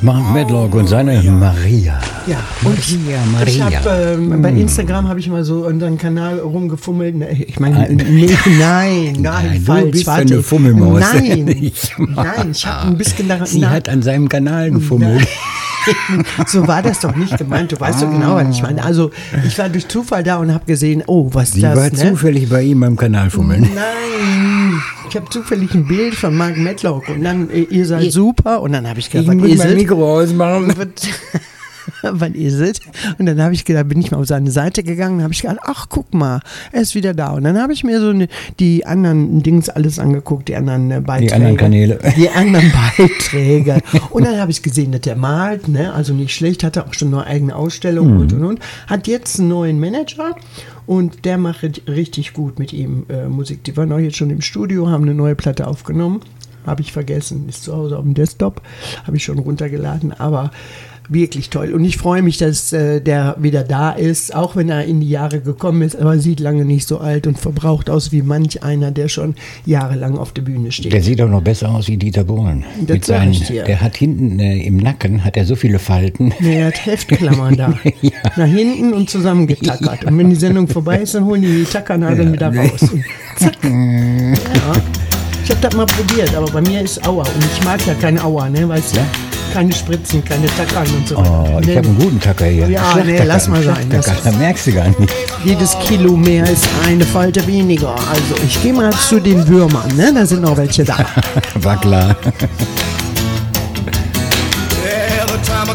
Mark Medlock und seine Maria. Ja, und Maria. ich habe bei Instagram habe ich mal so unseren Kanal rumgefummelt. Ich meine, nein, falsch. Du bist Warte. eine Fummelmaus. Nein, ich habe ein bisschen daran. Sie hat an seinem Kanal gefummelt. So war das doch nicht gemeint. Du weißt doch genau, was ich meine. Also ich war durch Zufall da und habe gesehen, oh, was ist Sie das? war zufällig bei ihm am Kanal fummeln. Nein, ich habe zufällig ein Bild von Mark Medlock und dann, ihr seid super. Und dann habe ich gedacht, Ich muss mein Mikro ausmachen. Wann ist es? Und dann habe ich gedacht, bin ich mal auf seine Seite gegangen und habe ich gedacht, ach guck mal, er ist wieder da. Und dann habe ich mir so die anderen Dings alles angeguckt, die anderen Beiträge. Die anderen Kanäle. Die anderen Beiträge. Und dann habe ich gesehen, dass er malt, ne? Also nicht schlecht, hatte auch schon eine eigene Ausstellung und. Hat jetzt einen neuen Manager und der macht richtig gut mit ihm Musik. Die waren auch jetzt schon im Studio, haben eine neue Platte aufgenommen. Habe ich vergessen, ist zu Hause auf dem Desktop, habe ich schon runtergeladen, aber wirklich toll. Und ich freue mich, dass der wieder da ist, auch wenn er in die Jahre gekommen ist, aber sieht lange nicht so alt und verbraucht aus wie manch einer, der schon jahrelang auf der Bühne steht. Der sieht auch noch besser aus wie Dieter Bohlen. Der hat hinten im Nacken hat er so viele Falten. Nee, er hat Heftklammern da. Ja. Nach hinten und zusammengetackert. Ja. Und wenn die Sendung vorbei ist, dann holen die Tackernadeln wieder raus. Und zack. Ja. Ich habe das mal probiert, aber bei mir ist Aua. Und ich mag ja keine Aua, ne, weißt du? Ja? Keine Spritzen, keine Tackern und so weiter. Oh, ich habe einen guten Tacker hier. Ja, nee, lass mal sein. Da merkst du gar nicht. Jedes Kilo mehr ist eine Falte weniger. Also ich gehe mal zu den Würmern, ne? Da sind noch welche da. War klar.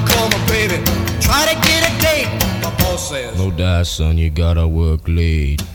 No die, son, you gotta work late.